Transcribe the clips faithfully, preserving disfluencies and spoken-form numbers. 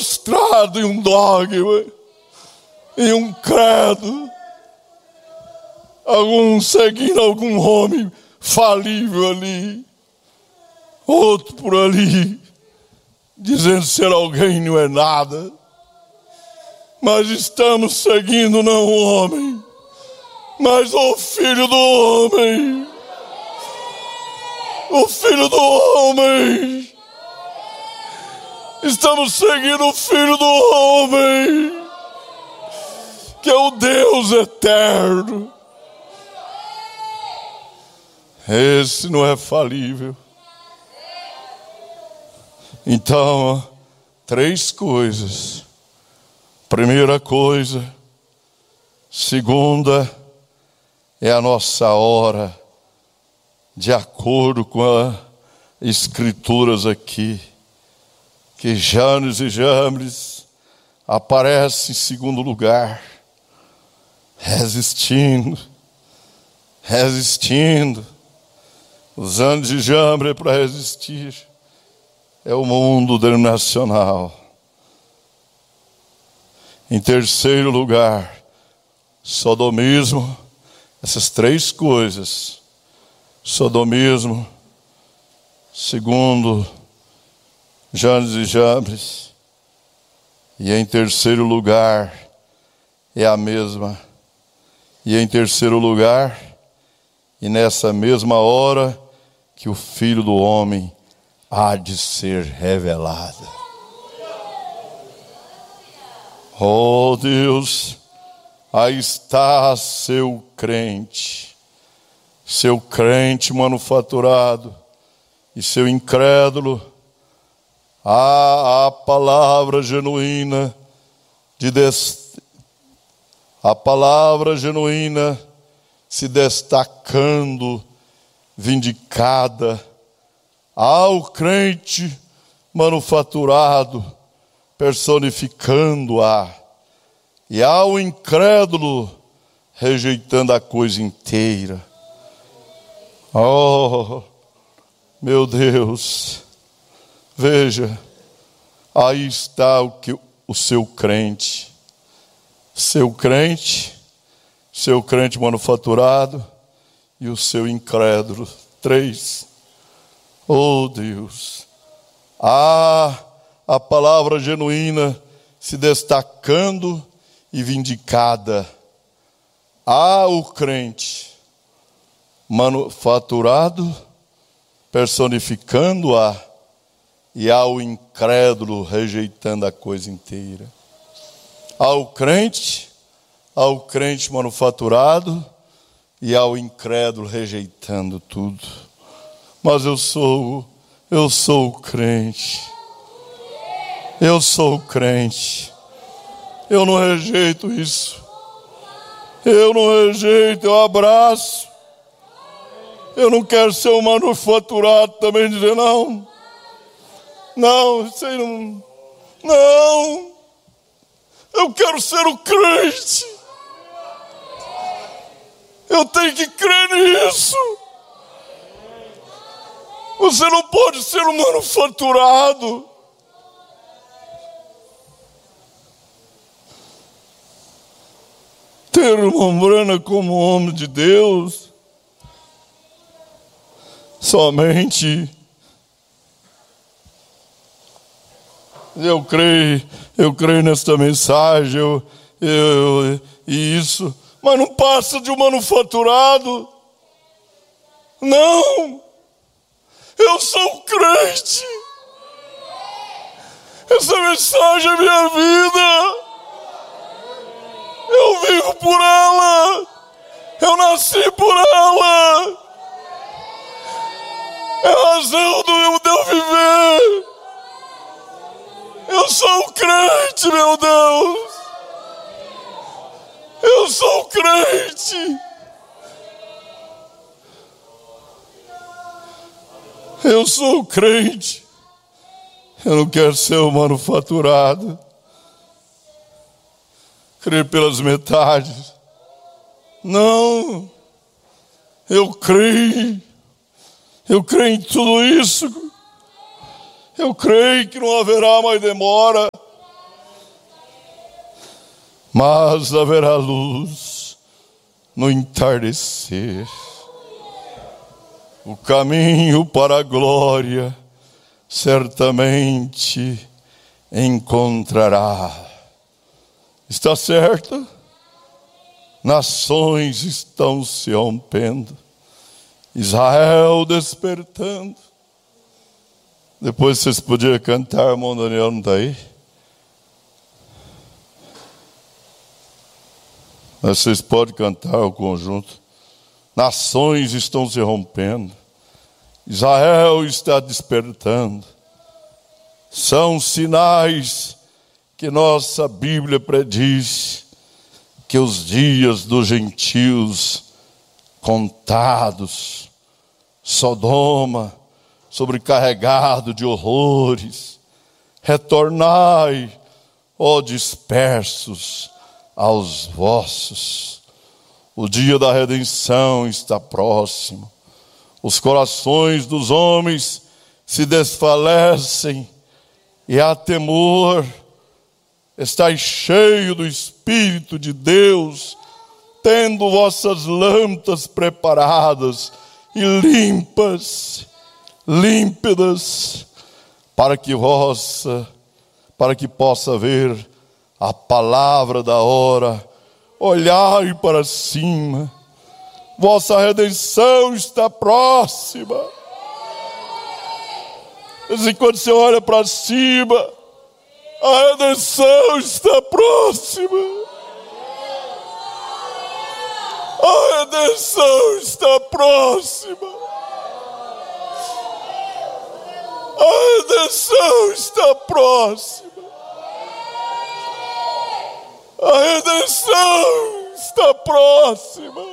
prostrado em um dogma, em um credo, alguns seguindo algum homem falível ali, outro por ali, dizendo ser alguém não é nada. Mas estamos seguindo não o homem, mas o Filho do homem. O Filho do homem. Estamos seguindo o Filho do homem, que é o Deus eterno. Esse não é falível. Então, três coisas. Primeira coisa, segunda, é a nossa hora, de acordo com as escrituras aqui, que Janes e Jambres aparece em segundo lugar, resistindo, resistindo. Os Janes e Jambres para resistir é o mundo denominacional. Em terceiro lugar, sodomismo. Essas três coisas, sodomismo, segundo Janes e Jambres, e em terceiro lugar é a mesma, e em terceiro lugar, e nessa mesma hora que o Filho do Homem há de ser revelado. Oh Deus, aí está seu crente, seu crente manufaturado e seu incrédulo. Há a palavra genuína de des... a palavra genuína se destacando, vindicada. Há o crente manufaturado personificando-a, e há o incrédulo rejeitando a coisa inteira. Oh, meu Deus, veja, aí está o, que, o seu crente, seu crente, seu crente manufaturado e o seu incrédulo. Três. Oh Deus, há a palavra genuína se destacando e vindicada. Há o crente manufaturado, personificando-a, e há o incrédulo rejeitando a coisa inteira. Há o crente, há o crente manufaturado, e há o incrédulo rejeitando tudo. Mas eu sou, eu sou o crente. Eu sou crente. Eu não rejeito isso. Eu não rejeito, eu abraço. Eu não quero ser um manufaturado também, dizer não. Não, isso aí não. Não. Eu quero ser o crente. Eu tenho que crer nisso. Você não pode ser um manufaturado. Ter uma Brana como homem de Deus, somente eu creio, eu creio nesta mensagem, eu, eu, e isso, mas não passa de um manufaturado. Não, eu sou crente. Essa mensagem é minha vida. Eu vivo por ela. Eu nasci por ela. É a razão do eu, de eu viver. Eu sou crente, meu Deus. Eu sou crente. Eu sou crente. Eu não quero ser um manufaturado. Crer pelas metades. Não. Eu creio. Eu creio em tudo isso. Eu creio que não haverá mais demora. mas haverá luz no entardecer. O caminho para a glória certamente encontrará. Está certo? Nações estão se rompendo, Israel despertando. Depois vocês podiam cantar, irmão Daniel, não está aí? Mas vocês podem cantar o conjunto. Nações estão se rompendo, Israel está despertando. São sinais que nossa Bíblia prediz que os dias dos gentios contados, Sodoma sobrecarregado de horrores, retornai, ó dispersos, aos vossos. O dia da redenção está próximo. Os corações dos homens se desfalecem e há temor. Estais cheio do Espírito de Deus, tendo vossas lâmpadas preparadas e limpas, límpidas, para que vossa, para que possa ver a palavra da hora. Olhai para cima, vossa redenção está próxima. E quando você olha para cima, a redenção está próxima. A redenção está próxima. A redenção está próxima. A redenção está próxima.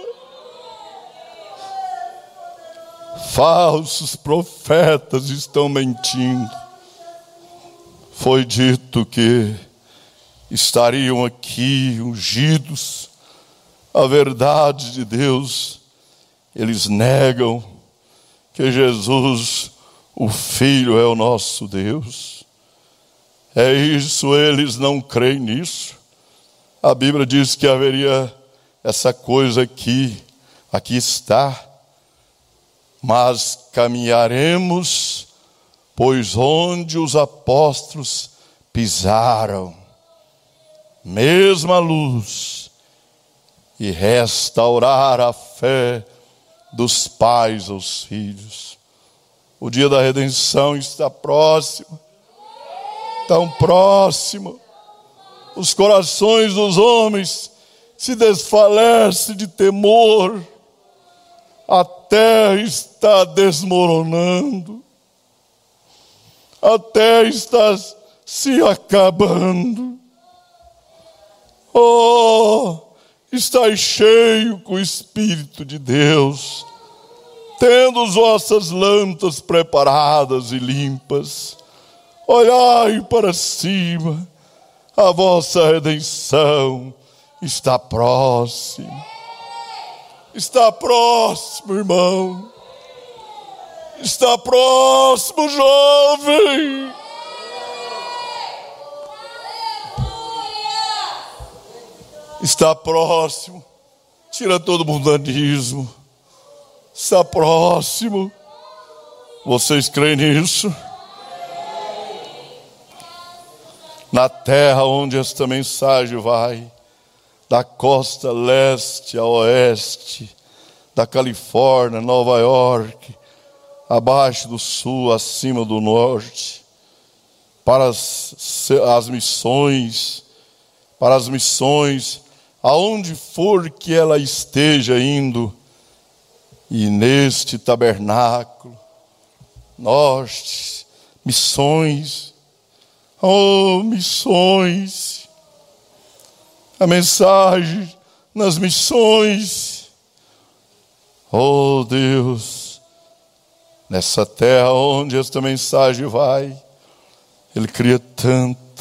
Falsos profetas estão mentindo. Foi dito que estariam aqui ungidos. A verdade de Deus, eles negam que Jesus, o Filho, é o nosso Deus. É isso, eles não creem nisso. A Bíblia diz que haveria essa coisa aqui, aqui está. Mas caminharemos, pois onde os apóstolos pisaram, mesma luz, e restaurar a fé dos pais aos filhos. O dia da redenção está próximo, tão próximo. Os corações dos homens se desfalecem de temor. A terra está desmoronando. A terra está se acabando. Oh, está cheio com o Espírito de Deus, tendo as vossas lâmpadas preparadas e limpas. Olhai para cima, a vossa redenção está próxima. Está próximo, irmão. Está próximo, jovem. Está próximo. Tira todo o mundanismo. Está próximo. Vocês creem nisso? Na terra onde esta mensagem vai, da costa leste a oeste, da Califórnia, Nova York, abaixo do sul, acima do norte, para as, as missões, para as missões, aonde for que ela esteja indo, e neste tabernáculo, nós, missões, oh, missões, a mensagem nas missões, oh Deus, nessa terra onde esta mensagem vai, Ele cria tanto,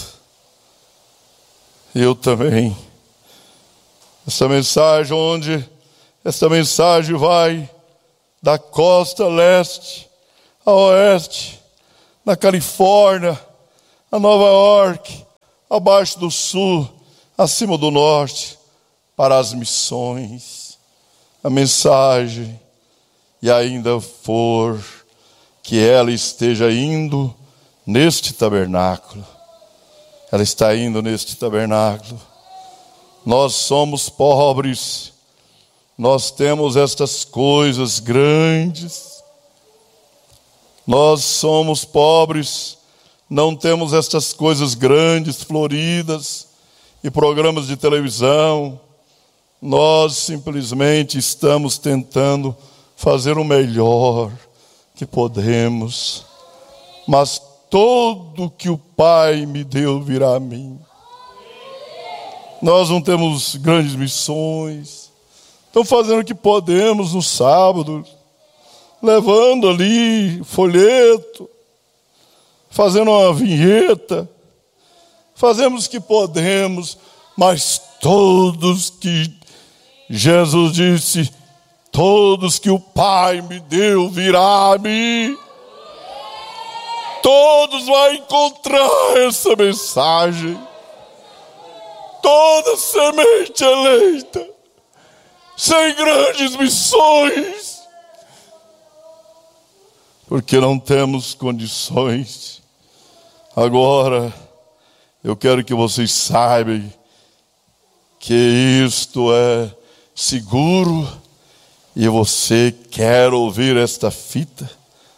eu também, essa mensagem onde esta mensagem vai, da costa leste a oeste, na Califórnia, a Nova York, abaixo do sul, acima do norte, para as missões, a mensagem, e ainda for que ela esteja indo neste tabernáculo. Ela está indo neste tabernáculo. Nós somos pobres, nós temos estas coisas grandes. Nós somos pobres, não temos estas coisas grandes, floridas, e programas de televisão. Nós simplesmente estamos tentando fazer o melhor que podemos, mas tudo que o Pai me deu virá a mim. Nós não temos grandes missões, estamos fazendo o que podemos no sábado, levando ali folheto, fazendo uma vinheta, fazemos o que podemos, mas todos que Jesus disse, todos que o Pai me deu virá a mim. Todos vão encontrar essa mensagem. Toda semente eleita, sem grandes missões, porque não temos condições. Agora, eu quero que vocês saibam que isto é seguro, e você quer ouvir esta fita.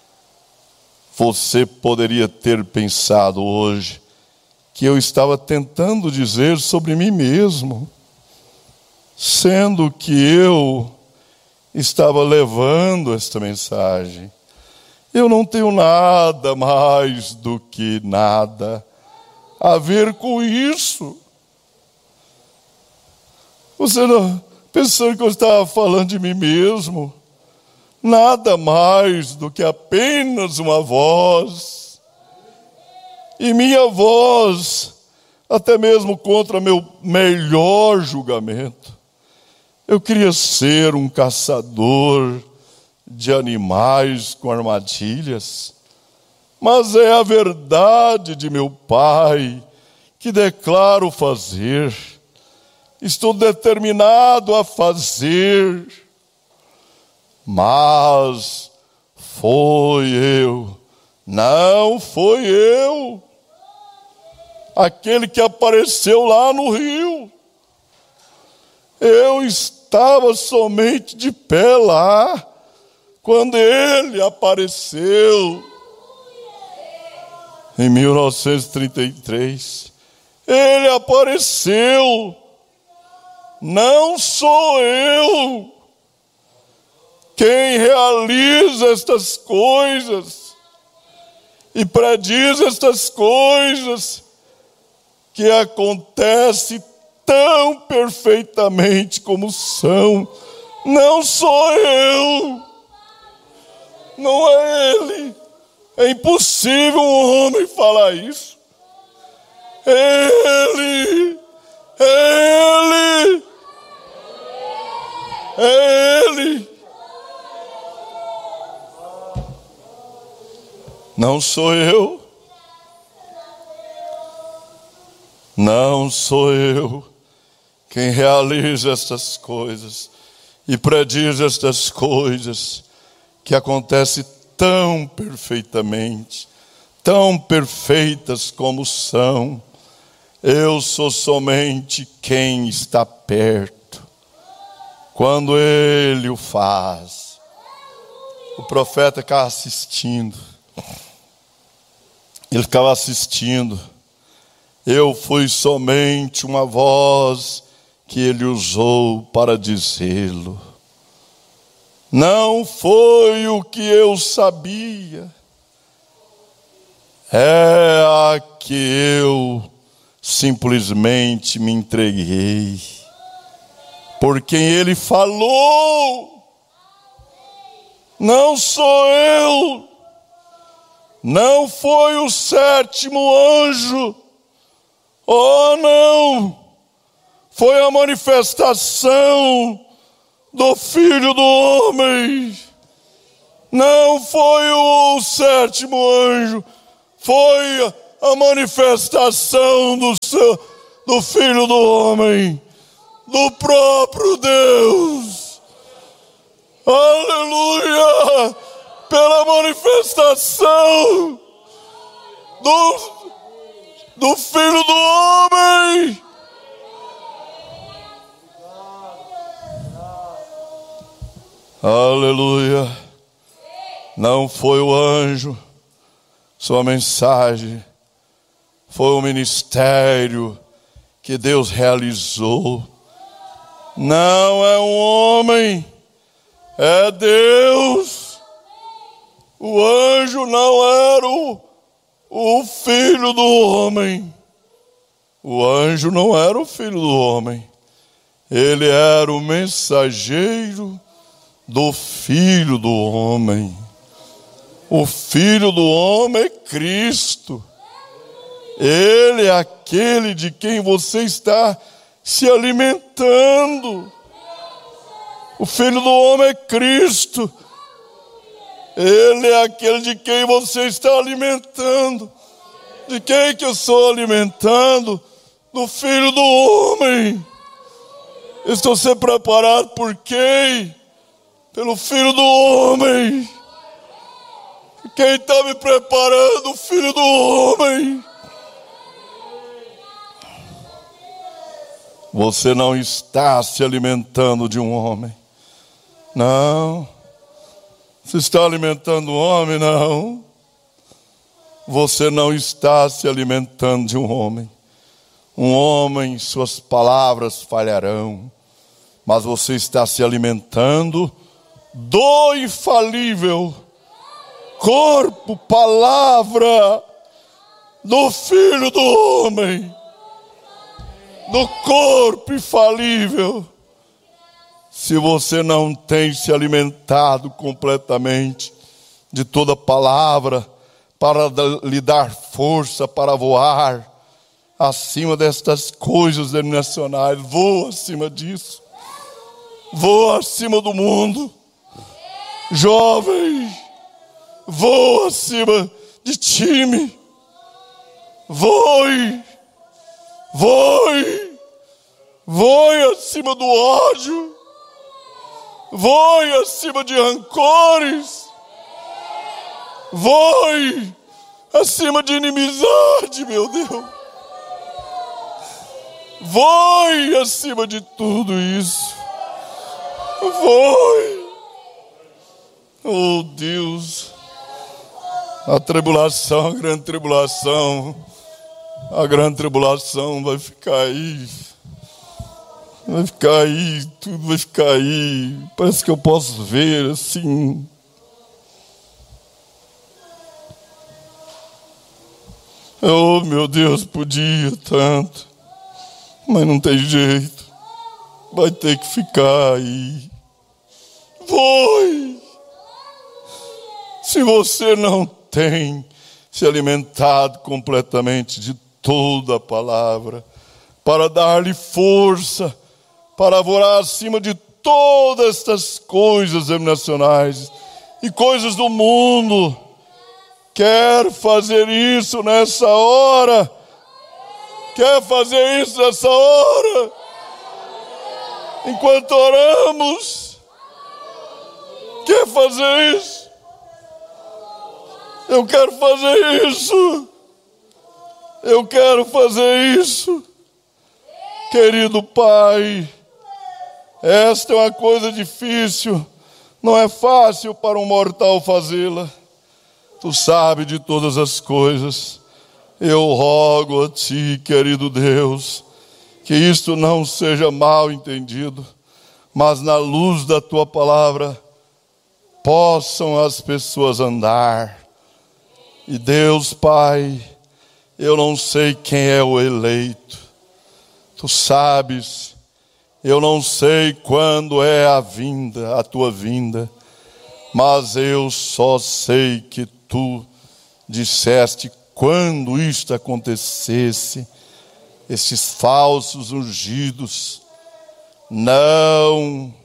Você poderia ter pensado hoje que eu estava tentando dizer sobre mim mesmo, sendo que eu estava levando esta mensagem. Eu não tenho nada mais do que nada a ver com isso. Você não pensou que eu estava falando de mim mesmo? Nada mais do que apenas uma voz. E minha voz, até mesmo contra meu melhor julgamento. Eu queria ser um caçador de animais com armadilhas, mas é a verdade de meu Pai que declaro fazer. Estou determinado a fazer, mas foi eu, não foi eu, aquele que apareceu lá no rio. Eu estava somente de pé lá, quando ele apareceu, em mil novecentos e trinta e três. Ele apareceu, não sou eu quem realiza estas coisas e prediz estas coisas que acontecem tão perfeitamente como são. Não sou eu, não é ele. É impossível um homem falar isso. Ele, ele, é ele. Não sou eu. Não sou eu quem realiza estas coisas e prediz estas coisas que acontecem tão perfeitamente, tão perfeitas como são. Eu sou somente quem está perto, quando ele o faz. O profeta ficava assistindo, ele ficava assistindo. Eu fui somente uma voz que ele usou para dizê-lo. Não foi o que eu sabia, é a que eu simplesmente me entreguei, por quem ele falou. Não sou eu, não foi o sétimo anjo, oh não, foi a manifestação do Filho do Homem. Não foi o sétimo anjo, foi a manifestação do, seu, do Filho do Homem, do próprio Deus. Aleluia! Pela manifestação do, do Filho do Homem. Aleluia! Não foi o anjo, sua mensagem, foi o ministério que Deus realizou. Não é um homem, é Deus. O anjo não era o, o filho do homem. O anjo não era o filho do homem. Ele era o mensageiro do Filho do Homem. O Filho do Homem é Cristo. Ele é aquele de quem você está se alimentando. O Filho do Homem é Cristo. Ele é aquele de quem você está alimentando. De quem que eu estou alimentando? Do Filho do Homem. Estou sendo preparado por quem? Pelo Filho do Homem. Quem está me preparando? O Filho do Homem. Você não está se alimentando de um homem. Não. Você está alimentando um homem? Não. Você não está se alimentando de um homem. Um homem, suas palavras falharão. Mas você está se alimentando do infalível corpo, palavra do Filho do Homem. Do corpo infalível. Se você não tem se alimentado completamente de toda palavra para lhe dar força para voar acima destas coisas denominacionais, voa acima disso, voa acima do mundo, jovem, voa acima de time, voe, voe, voe acima do ódio, voe acima de rancores, voe acima de inimizade, meu Deus, voe acima de tudo isso, voe, oh Deus, a tribulação, a grande tribulação, a grande tribulação vai ficar aí. Vai ficar aí, tudo vai ficar aí. Parece que eu posso ver assim. Oh, meu Deus, podia tanto. Mas não tem jeito. Vai ter que ficar aí. Foi. Se você não tem se alimentado completamente de toda a palavra, para dar-lhe força, para voar acima de todas estas coisas denominacionais e coisas do mundo. Quer fazer isso nessa hora? Quer fazer isso nessa hora? Enquanto oramos, quer fazer isso? Eu quero fazer isso. Eu quero fazer isso. Querido Pai, esta é uma coisa difícil, não é fácil para um mortal fazê-la. Tu sabes de todas as coisas. Eu rogo a Ti, querido Deus, que isto não seja mal entendido, mas na luz da Tua palavra possam as pessoas andar. E Deus, Pai, eu não sei quem é o eleito. Tu sabes. Eu não sei quando é a vinda, a tua vinda, mas eu só sei que tu disseste quando isto acontecesse, esses falsos ungidos, não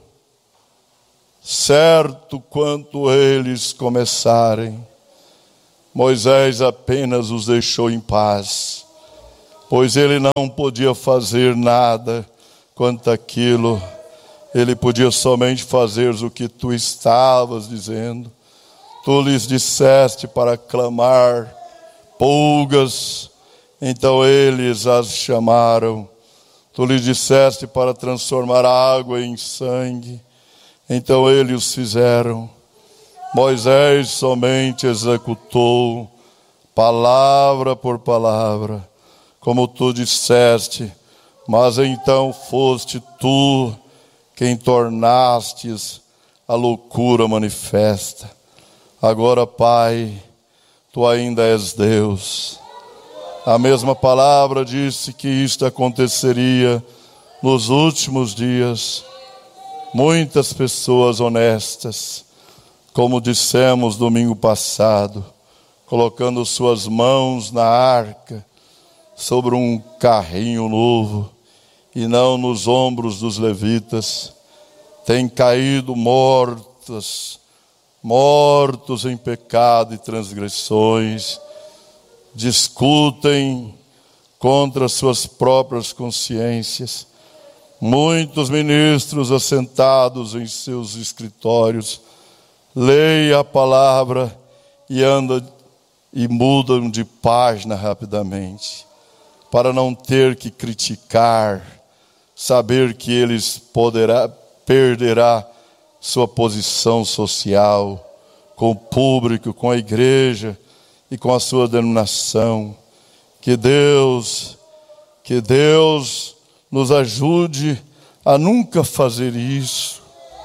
certo quanto eles começarem, Moisés apenas os deixou em paz, pois ele não podia fazer nada quanto aquilo. Ele podia somente fazer o que tu estavas dizendo. Tu lhes disseste para clamar pulgas, então eles as chamaram. Tu lhes disseste para transformar água em sangue, então eles os fizeram. Moisés somente executou, palavra por palavra, como tu disseste, mas então foste tu quem tornastes a loucura manifesta. Agora, Pai, tu ainda és Deus. A mesma palavra disse que isto aconteceria nos últimos dias. Muitas pessoas honestas, como dissemos domingo passado, colocando suas mãos na arca, sobre um carrinho novo, e não nos ombros dos levitas, têm caído mortas, mortos em pecado e transgressões, discutem contra suas próprias consciências. Muitos ministros assentados em seus escritórios leem a palavra e andam e mudam de página rapidamente, para não ter que criticar, saber que eles poderá, perderá sua posição social com o público, com a igreja e com a sua denominação. Que Deus, que Deus nos ajude a nunca fazer isso.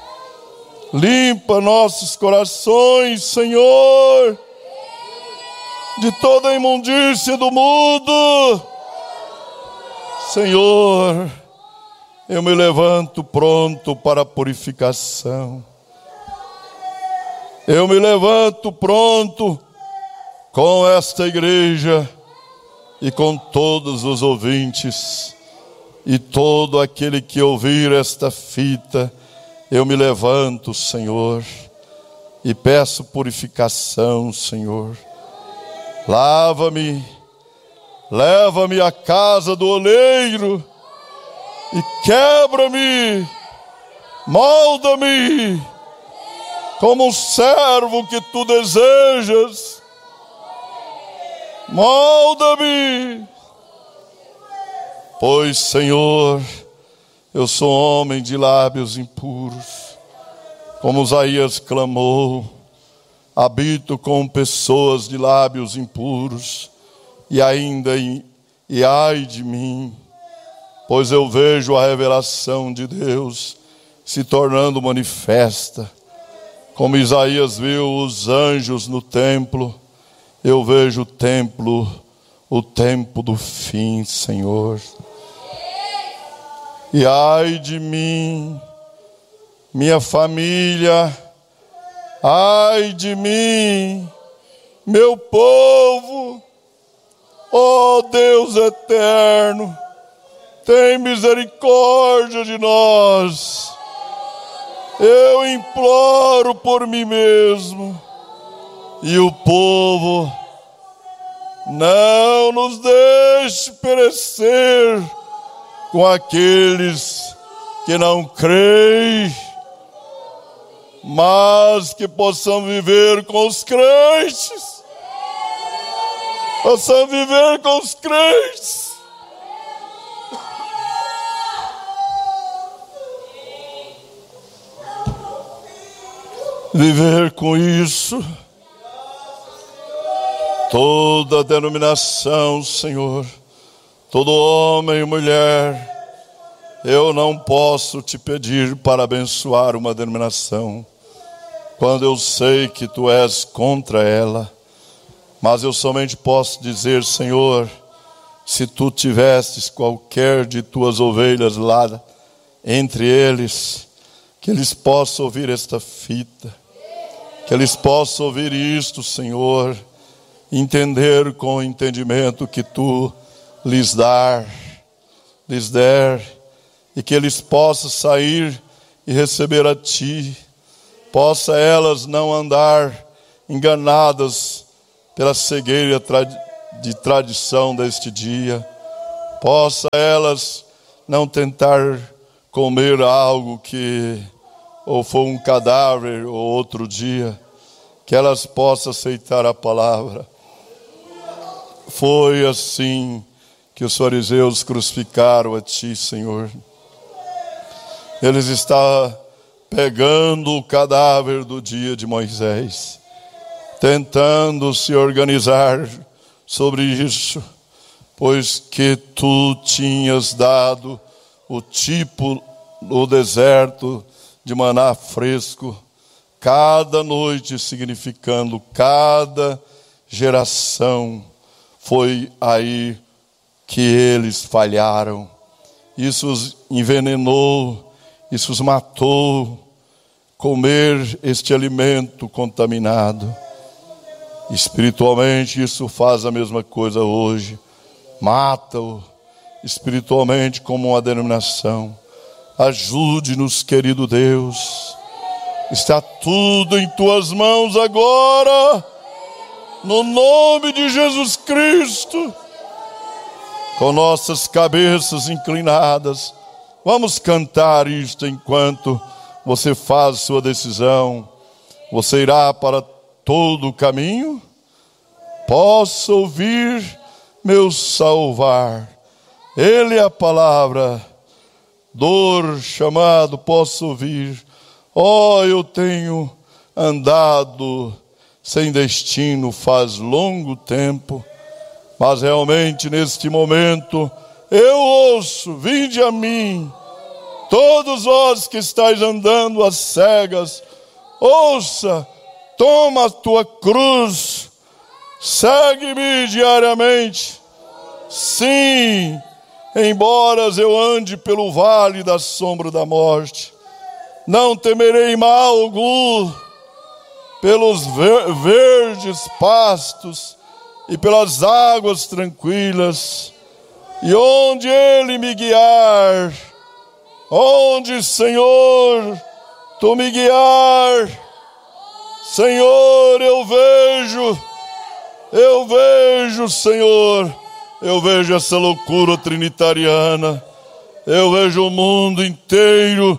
Limpa nossos corações, Senhor, de toda a imundícia do mundo. Senhor, eu me levanto pronto para a purificação. Eu me levanto pronto com esta igreja e com todos os ouvintes e todo aquele que ouvir esta fita. Eu me levanto, Senhor, e peço purificação, Senhor. Lava-me, leva-me à casa do oleiro e quebra-me, molda-me como um servo que tu desejas. Molda-me, pois, Senhor, eu sou homem de lábios impuros, como Isaías clamou. Habito com pessoas de lábios impuros, e ainda e ai de mim, pois eu vejo a revelação de Deus se tornando manifesta. Como Isaías viu os anjos no templo, eu vejo o templo, o tempo do fim, Senhor. E ai de mim, minha família, ai de mim, meu povo. Ó Deus eterno, tem misericórdia de nós. Eu imploro por mim mesmo e o povo. Não nos deixe perecer com aqueles que não creem, mas que possamos viver com os crentes. Possamos viver com os crentes. Viver com isso. Toda denominação, Senhor, todo homem e mulher, eu não posso te pedir para abençoar uma denominação, quando eu sei que tu és contra ela. Mas eu somente posso dizer, Senhor, se tu tivesses qualquer de tuas ovelhas lá entre eles, que eles possam ouvir esta fita, que eles possam ouvir isto, Senhor, entender com o entendimento que tu lhes dar, lhes der, e que eles possam sair e receber a ti, possa elas não andar enganadas pela cegueira de tradição deste dia, Possa elas não tentar comer algo que ou foi um cadáver ou outro dia, que elas possam aceitar a palavra. Foi assim que os fariseus crucificaram a ti, Senhor. Eles estavam pegando o cadáver do dia de Moisés, tentando se organizar sobre isso, pois que tu tinhas dado o tipo no deserto de maná fresco, cada noite significando cada geração. Foi aí que eles falharam. Isso os envenenou, isso os matou. Comer este alimento contaminado. Espiritualmente isso faz a mesma coisa hoje. Mata-o espiritualmente como uma denominação. Ajude-nos, querido Deus. Está tudo em tuas mãos agora. No nome de Jesus Cristo. Com nossas cabeças inclinadas, vamos cantar isto enquanto você faz sua decisão. Você irá para todo o caminho? Posso ouvir meu salvar. Ele é a palavra. Dor, chamado, posso ouvir. Oh, eu tenho andado sem destino faz longo tempo, mas realmente neste momento eu ouço, vinde a mim, todos vós que estáis andando às cegas, ouça, toma a tua cruz, segue-me diariamente. Sim, embora eu ande pelo vale da sombra da morte, não temerei mal algum, pelos ver- verdes pastos e pelas águas tranquilas, e onde Ele me guiar, onde, Senhor, Tu me guiar, Senhor, eu vejo, eu vejo, Senhor, eu vejo essa loucura trinitariana, eu vejo o mundo inteiro,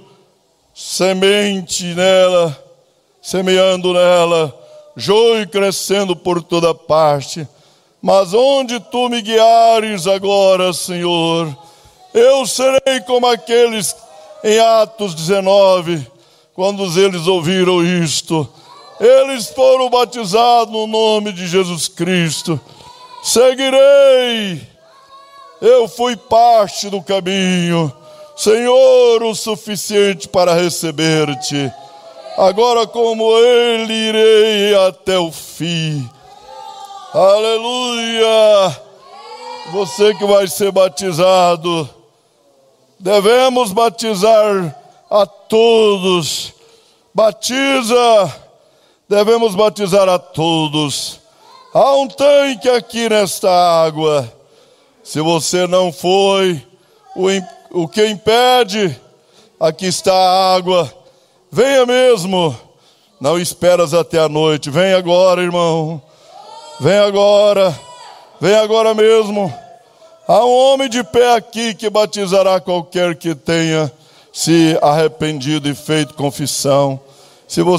semente nela, semeando nela, joio crescendo por toda parte, mas onde Tu me guiares agora, Senhor, eu serei como aqueles em Atos dezenove, quando eles ouviram isto, eles foram batizados no nome de Jesus Cristo. Seguirei, eu fui parte do caminho, Senhor, o suficiente para receber-te. Agora como Ele irei até o fim. Aleluia! Você que vai ser batizado, devemos batizar a todos. Batiza, devemos batizar a todos. Há um tanque aqui nesta água. Se você não foi, o, o que impede, aqui está a água. Venha mesmo, não esperas até a noite, vem agora, irmão, vem agora, vem agora mesmo. Há um homem de pé aqui que batizará qualquer que tenha se arrependido e feito confissão. Se você